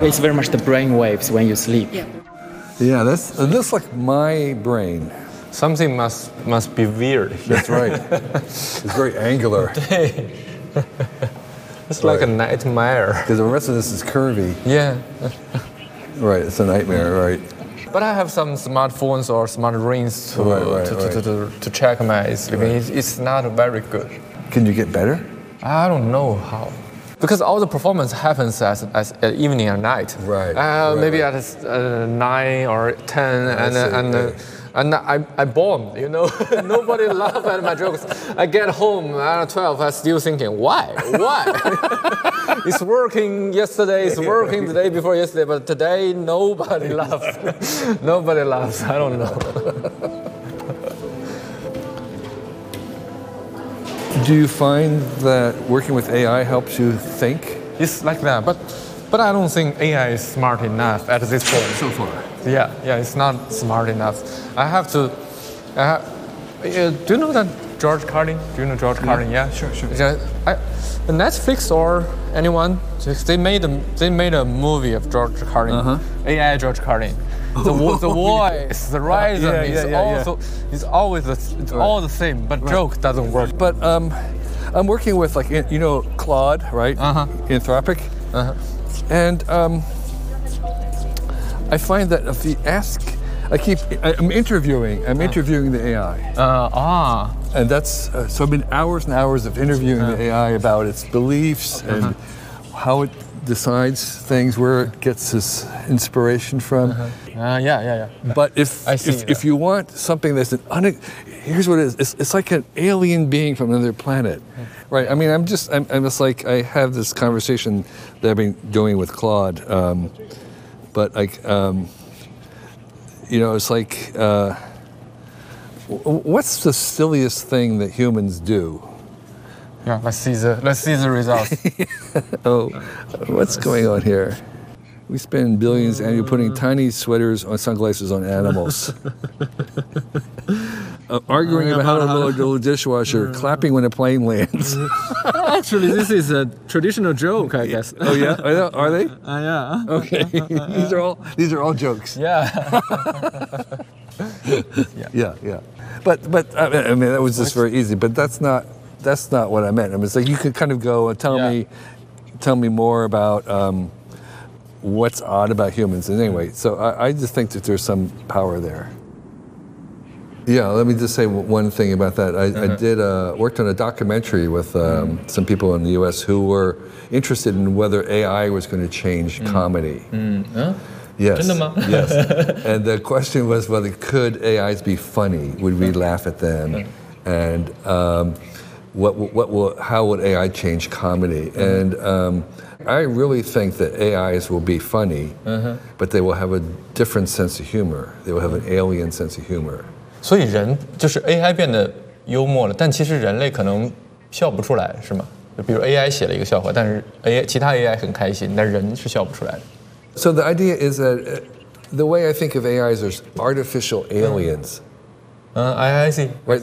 It's very much the brain waves when you sleep. Yeah, that's like my brain. Something must be weird. That's right. It's very angular. It's like a nightmare. Because the rest of this is curvy. Yeah. Right, it's a nightmare, right. But I have some smartphones or smart rings to check my sleeping. It's not very good. Can you get better? I don't know how. Because all the performance happens as at evening and night. Right. Maybe at 9 or 10, and I bombed, you know. Nobody laughed at my jokes. I get home at 12, I'm still thinking, why? It's working yesterday, it's working the day before yesterday, but today nobody laughs. Nobody laughs, I don't know. Do you find that working with AI helps you think? It's like that, but I don't think AI is smart enough at this point. So far. Yeah, it's not smart enough. I have to. Do you know that George Carlin? Do you know George Carlin? Yeah, sure. Netflix or anyone, they made a movie of George Carlin, AI George Carlin. The voice, the rhythm is always all the same, but joke doesn't work. But I'm working with Claude, right? Anthropic, and I find that if you ask, I'm interviewing the AI. And that's so I've been hours and hours of interviewing the AI about its beliefs and how it decides things, where it gets its inspiration from. But if you want something that's here's what it is. It's like an alien being from another planet, right? I mean, I'm just like, I have this conversation that I've been doing with Claude, but like, it's like, what's the silliest thing that humans do? Yeah, let's see the results. Oh, what's going on here? We spend billions annually putting tiny sweaters on sunglasses on animals. Arguing about how to load the dishwasher, clapping when a plane lands. Actually, this is a traditional joke, I guess. Oh yeah, are they? Yeah. Okay, these are all jokes. Yeah. Yeah. But I mean that was just very easy. But that's not what I meant. I mean, it's like you could kind of go and tell me more about what's odd about humans. And anyway, so I just think that there's some power there. Yeah, let me just say one thing about that. I worked on a documentary with some people in the U.S. who were interested in whether AI was going to change comedy. Yes. Yes. And the question was whether could AIs be funny? Would we laugh at them? And how would AI change comedy? And I really think that AIs will be funny, but they will have a different sense of humor. They will have an alien sense of humor. 所以人就是 AI 变得幽默了，但其实人类可能笑不出来，是吗？就比如 AI 写了一个笑话，但是其他 AI 很开心，但人是笑不出来的。 So the idea is that the way I think of AIs are artificial aliens. I see. Right.